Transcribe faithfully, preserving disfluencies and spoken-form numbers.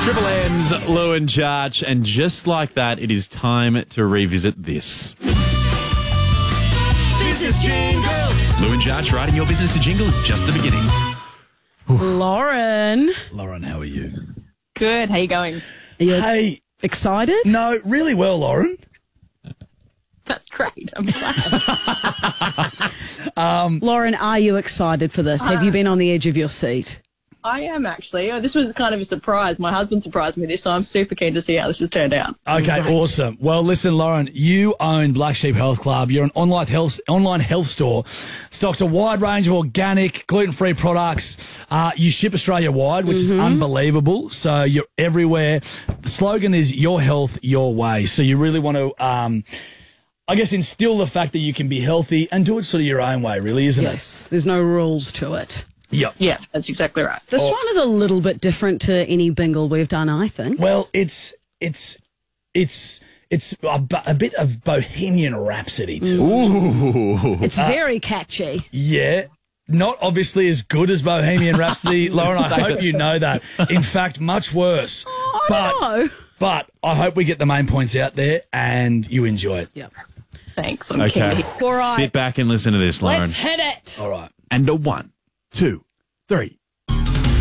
Triple N's Lou and Jarch, and just like that, it is time to revisit this. Business jingles. Lou and Jarch writing your business a jingle is just the beginning. Lauren. Lauren, how are you? Good. How you going? Are you Hey, excited? no, really well, Lauren. That's great. I'm glad. Lauren, are you excited for this? Have you been on the edge of your seat? I am actually. Oh, this was kind of a surprise. My husband surprised me with this, so I'm super keen to see how this has turned out. Okay, awesome. Well, listen, Lauren, you own Black Sheep Health Club. You're an online health online health store. Stocks a wide range of organic, gluten-free products. Uh, you ship Australia-wide, which is unbelievable. So you're everywhere. The slogan is your health, your way. So you really want to, um, I guess, instill the fact that you can be healthy and do it sort of your own way, really, isn't Yes, there's no rules to it. it? Yep. Yeah, that's exactly right. This one is a little bit different to any bingle we've done, I think. Well, it's it's it's it's a, bu- a bit of Bohemian Rhapsody too. It's very catchy. Yeah. Not obviously as good as Bohemian Rhapsody, Lauren. I hope you know that. In fact, much worse. I but, don't know. But I hope we get the main points out there and you enjoy it. Yep. Thanks. I'm keen to Okay. hear. All right. Sit back and listen to this, Lauren. Let's hit it. All right. And a one, two, three.